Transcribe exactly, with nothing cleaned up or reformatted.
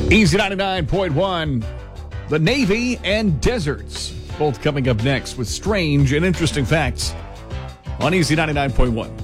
Easy ninety-nine point one, the Navy and deserts, both coming up next with strange and interesting facts on Easy ninety-nine point one.